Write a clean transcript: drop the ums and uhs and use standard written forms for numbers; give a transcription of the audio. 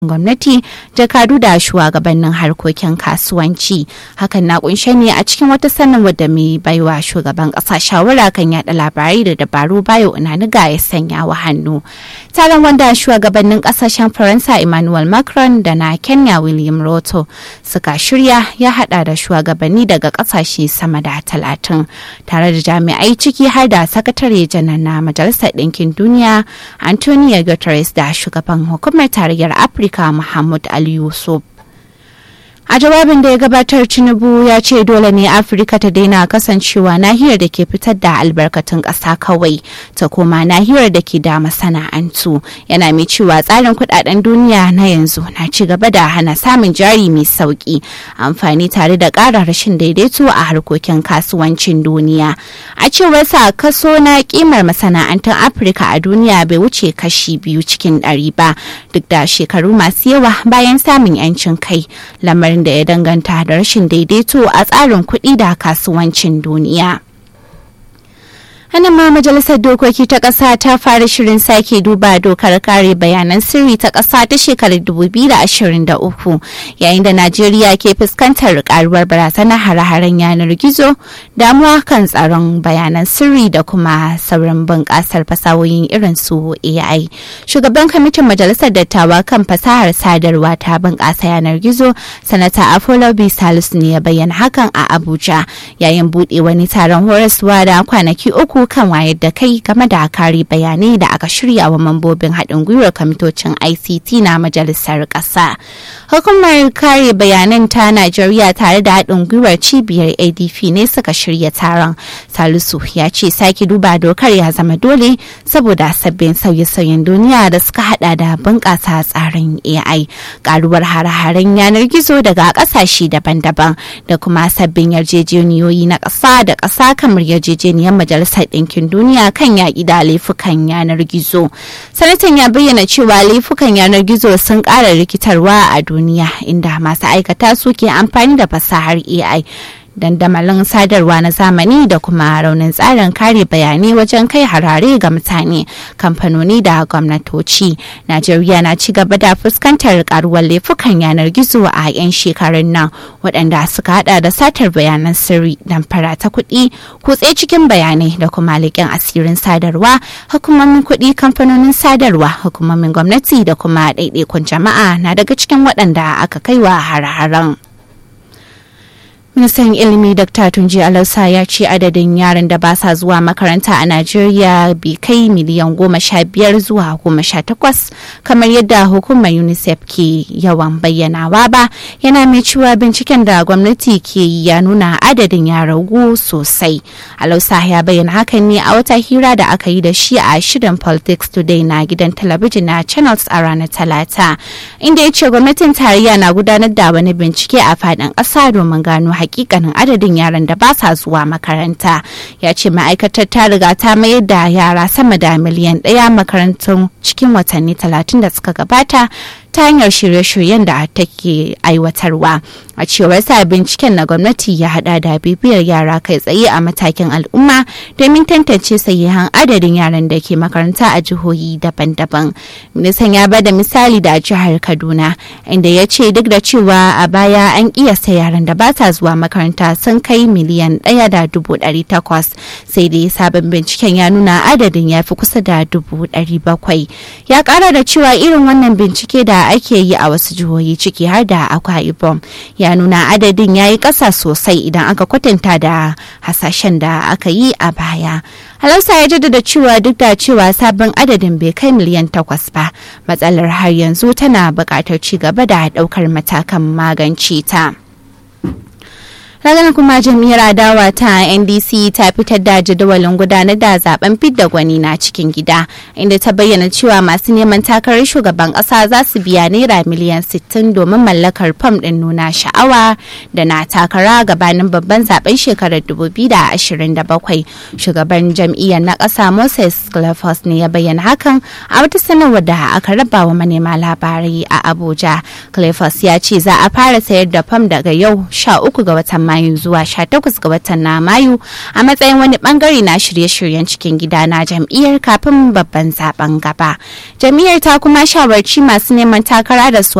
gwamnati, jakadu da shugabannin harkokin kasuwanci. Hakan na kunshe ne a cikin wata sanarwar da mai baiwa shugaban kasa shawara kan yada labarai da dabaru Bayo Onanuga ya sanya wa hannu. Taron wanda shugabannin kasashen Faransa Emmanuel Macron da na Kenya William Ruto suka shirya ya hada da shugabanni daga kasashe sama da 30 tare da jami'ai ciki har da sakatare janar na Majalisar Ɗinkin Duniya Antonio Guterres da shugaban hukumar tarayyar Afirka Muhammad Ali Yusuf. A jawabin da ya gabatar, Tinubu ya ce dole ne Afirka ta daina kasancewa nahiyar da ke fitar da albarkatun ƙasa kawai ta koma nahiyar da ke da masana'antu. Yana mai cewa tsarin kudaden duniya na yanzu na ci gaba da hana samun jari mai sauki, amfani tare da ƙara rashin daidaito a harkokin kasuwancin duniya. A cewar sa kaso na kimar masana'antun Afirka a duniya bai wuce kashi 2 cikin 100 ba, duk da shekaru masu yawa bayan samun 'yancin kai, lamarin da ya danganta da rashin daidaito a tsarin kuɗi da kasuwancin duniya. Hannun ma Majalisar Dokoki ta ƙasa ta fara shirin sake duba dokar kare bayanan sirri ta ƙasa ta shekarar 2023 yayin da Najeriya ke fuskantar karuwar barazanar hare-haren yanar gizo, damuwa kan tsaron bayanan sirri da kuma sauran bunƙasar fasahohin irin su AI. Shugaban kwamitin Majalisar Dattawa kan fasahar sadarwa ta bunƙasa yanar gizo, Sanata Afolabi Salisu ne ya bayyana hakan a Abuja yayin buɗe wani taron horaswa da kwanaki 3 kan wayar da kai game da kare bayanai da aka shirya wa mambobin haɗin gwiwar kwamitocin ICT na majalisar ƙasa. Hukumar kare bayanan ta Najeriya tare da haɗin gwiwar cibiyar ADP ne suka shirya taron. Salisu ya ce sake duba dokar ya zama dole saboda sabbin sauye-sauyen duniya da suka hada da bunƙasa tsarin AI, ƙaruwar hare-haren yanar gizo daga ƙasashe daban-daban da kuma sabbin yarjejeniyoyi na ƙasa da ƙasa kamar yarjejeniyar majalisar Ɗinkin Duniya kan yaƙi da laifukan yanar gizo. Sanatan ya bayyana cewa laifukan yanar gizo sun ƙara rikitarwa a duniya inda masu aikata su ke amfani da fasahar AI, dandamalin sadarwa na zamani da kuma raunin tsarin kare bayanai wajen kai harare ga mutane, kamfanoni da gwamnatoci. Najeriya na ci gaba da fuskantar karuwar laifukan yanar gizo a 'yan shekarun nan, waɗanda suka hada da satar bayanan sirri, damfara ta kuɗi, kutse cikin bayanai da kuma leƙen asirin sadarwa, hukumomin kuɗi, kamfanonin sadarwa, hukumomin gwamnati da kuma ɗaiɗaikun jama'a na daga cikin waɗanda aka kaiwa har-haren. Ministan ilimi Dr. Tunji Alausa ya ce adadin yaran da ba sa zuwa makaranta a Najeriya bai kai miliyan 15 zuwa 18 kamar yadda hukumar UNICEF ke yawan bayyanawa ba. Yana mai cewa binciken da gwamnati ke ya nuna adadin ya ragu sosai. Alausa ya bayyana hakan ne a wata hira da aka yi da shi a shirin Politics Today na gidan talabijin na Channels a ranar Talata, inda ya ce gwamnatin tarayya na gudanar da wani bincike a faɗin ƙasa domin gano hakikanin adadin yaran da ba sa zuwa makaranta. Ya ce ma'aikatar ta riga ta mayar da yara sama da miliyan 1 makarantun cikin watanni 30 da suka gabata ta hanyar shirye-shiryen da take aiwatarwa. A cewar sa binciken na gwamnati ya hada da bibiyar yara kai tsaye a matakin al'umma domin tantance sahihan adadin yaran da ke makaranta a jihohi daban-daban. Ministan ya bada misali da jihar Kaduna, inda ya ce duk da cewa a baya an kiyasta yaran da ba sa zuwa makaranta sun kai miliyan 1.800, sai dai sabon binciken ya nuna adadin ya fi kusa da 700,000. Ya kara da cewa irin wannan bincike da ake yi a wasu jihohi ciki har da Akwa Ibom ya nuna adadin ya yi ƙasa sosai idan aka kwatanta da hasashen da aka yi a baya. Alausa ya jaddada cewa duk da cewa sabon adadin bai kai miliyan 8 ba, matsalar har yanzu tana buƙatar ci gaba da ɗaukar matakan magance ta. Ranar kuma jam'iyyar adawa ta NDC ta fitar da jadawalin gudanar da zaben fidda gwani na cikin gida, inda ta bayyana cewa masu neman takarar shugaban kasa za su biya naira miliyan 60 domin mallakar fam din nuna sha'awa da na takara gabanin babban zaben shekarar 2027. Shugaban jam'iyyar na kasa Moses Cleophas ne ya bayyana hakan a wata sanarwar da aka raba wa manema labarai a Abuja. Cleophas ya ce za a fara sayar da fam daga yau 13 ga watan Mayu zuwa 18 ga watan na Mayu a matsayin wani bangare na shirye-shiryen cikin gida na jam'iyyar kafin babban zaben gaba. Jam'iyyar ta kuma shawarci masu neman takara da su